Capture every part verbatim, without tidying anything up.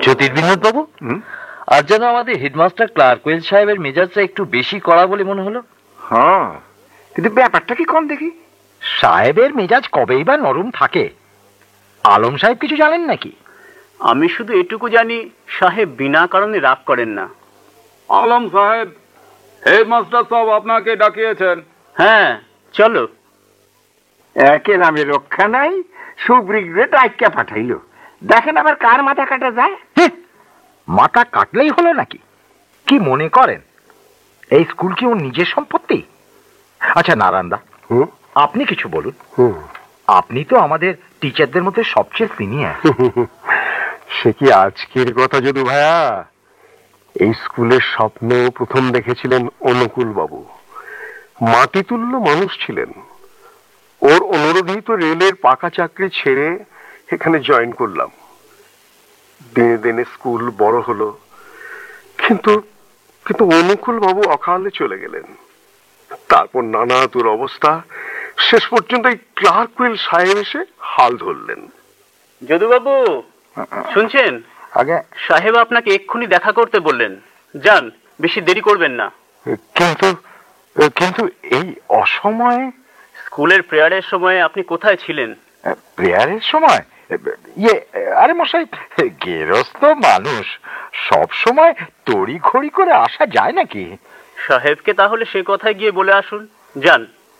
জ্যোতির্বিনোদ বাবু, আর যেন আমাদের হেডমাস্টার ক্লার্কওয়েল সাহেবের মেজাজটা একটু বেশি কড়া বলে মনে হলো। হ্যাঁ, কিন্তু ব্যাপারটা কি কম দেখি। সাহেবের মেজাজ কবেই বা নরম থাকে? আলম সাহেব কিছু জানেন নাকি? আমি শুধু এটুকু জানি, সাহেব বিনা কারণে রাগ করেন না। আলম সাহেব, হেডমাস্টার সাহেব আপনাকে ডাকিয়েছেন। হ্যাঁ, চলো। একে নামে রক্ষা নাই, সুব্রিগ্রেড আইক্যা পাঠাইল। দেখেন আবার কার মাথা কাটা যায়। মাথা কাটলেই হলো নাকি? কি মনে করেন এই স্কুল কি ওর নিজের সম্পত্তি? আচ্ছা নারায়ণদা, আপনি কিছু বলুন। আপনি তো আমাদের টিচারদের মধ্যে সবচেয়ে সিনিয়র। সে কি আজকের কথা যদু ভাইয়া? এই স্কুলের স্বপ্ন প্রথম দেখেছিলেন অনুকূল বাবু। মাটি তুল্য মানুষ ছিলেন। ওর অনুরোধেই তো রেলের পাকা চাকরি ছেড়ে এখানে জয়েন করলাম। দিনে দিনে স্কুল বড় হলো, কিন্তু কিন্তু অনুকূল বাবু অকালে চলে গেলেন। তারপর নানা দুরবস্থা, শেষ পর্যন্ত এই ক্লার্কওয়েল সাহেব এসে হাল ধরলেন। যদুবাবু, শুনছেন? আগে সাহেব আপনাকে এক্ষুনি দেখা করতে বললেন। যান, বেশি দেরি করবেন না। কিন্তু কিন্তু এই অসময়ে? স্কুলের প্রেয়ারের সময় আপনি কোথায় ছিলেন? প্রেয়ারের সময়? ইয়ে, আরে মশাই, গেরস্ত মানুষ, সব সময় তড়ি ঘড়ি করে আসা যায় নাকি? সাহেবকে তাহলে সে কথায় গিয়ে বলে আসুন। যান।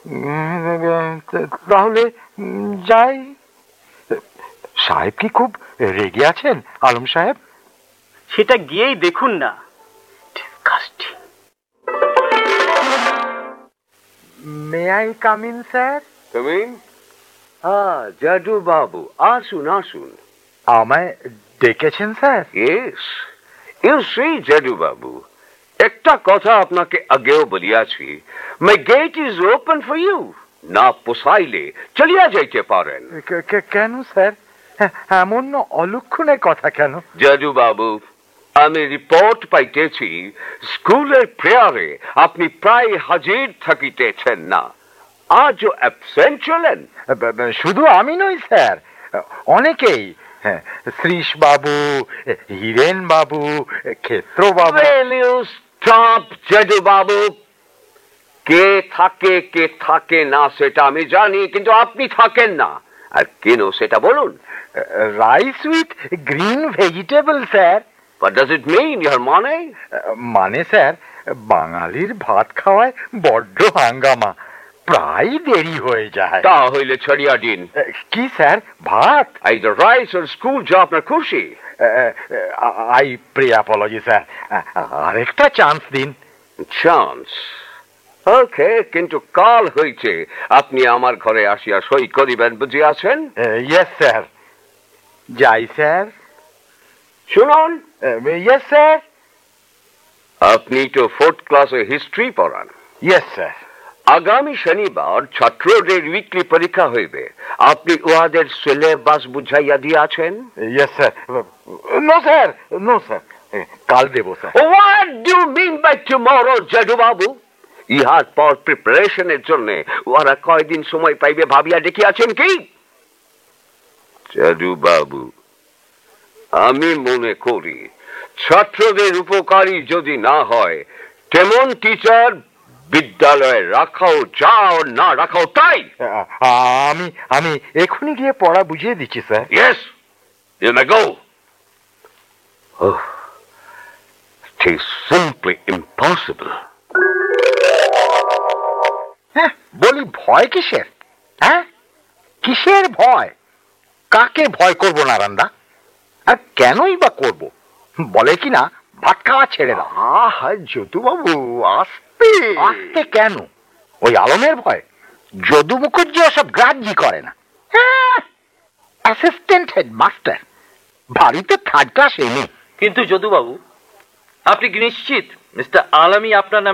তাহলে যাই। সাহেব কি খুব রেগে আছেন আলম সাহেব? সেটা গিয়েই দেখুন না। May I come in sir? Come in? Ah, Jadu Babu, আসুন আসুন। আমায় ডেকেছেন sir? Yes, you see Jadu Babu, একটা কথা আপনাকে আগেও বলিয়াছি, my gate is open for you. না পোষাইলে চলিয়া যাইতে পারেন। কেন স্যার? এমন অলক্ষণের কথা কেন? জাদু বাবু, আমি রিপোর্ট পাইতেছি স্কুলের প্রেয়ারে আপনি প্রায় হাজির থাকিতেছেন না। আজও অ্যাবসেন্ট ছিলেন। শুধু আমি নই স্যার, অনেকেই। শ্রীশ বাবু, হীরেন বাবু, ক্ষেত্র বাবু। স্টপ জাদু বাবু, কে থাকে কে থাকে না সেটা আমি জানি, কিন্তু আপনি থাকেন না। আর কেন সেটা বলুন। Rice with green vegetable sir. What does it mean, your মানে? মানে স্যার, বাঙালির ভাত খাওয়ায় বড্ড হাঙ্গামা, প্রায় দেরি হয়ে যায়। তা হইলে ছড়িয়া দিন। কি স্যার? ভাত? Either rice or school যা আপনার খুশি। আই প্রে অ্যাপোলজি স্যার, আরেকটা চান্স দিন। চান্স? ওকে, কিন্তু কাল হইছে আপনি আমার ঘরে আসিয়া সই করিবেন, বুঝিয়াছেন? Yes sir. যাই স্যার। শুনুন। Yes sir. আপনি তো ফোর্থ ক্লাসে হিস্ট্রি পড়ান। Yes sir. আগামী শনিবার ছাত্রদের উইকলি পরীক্ষা হইবে, আপনি উহাদের সিলেবাস বুঝাইয়া দিয়াছেন? Yes sir. No sir, no sir, কাল দেব sir. What do you mean by tomorrow জাদু বাবু? ইহার পর প্রিপারেশনের জন্য ওরা কয়দিন সময় পাইবে ভাবিয়া দেখিয়াছেন কি? জাদু বাবু, আমি মনে করি ছাত্রদের উপকারী যদি না হয়, তেমন টিচার বিদ্যালয়ে রাখাও যাও, না রাখাও তাই। আমি আমি এখনই গিয়ে পড়া বুঝিয়ে দিচ্ছি sir. Yes, you may go. Oh, it is simply impossible. হ্যাঁ, বলি ভয় কিসের? হ্যাঁ, কিসের ভয়? কাকে ভয় করবো নারায়ণদা? আর কেনই বা করব? বলে কি না ভাত খাওয়া ছেড়ে দাও। আহা যদু বাবু, আসতে আসতে কেন? ওই আলমের ভয়? যদু মুখুজ্জি ওসব গ্রাহ্যি করে না। অ্যাসিস্ট্যান্ট হেডমাস্টার, বাড়িতে থার্ড ক্লাস এনে। কিন্তু যদুবাবু, আপনি কি নিশ্চিত মিস্টার আলমই আপনার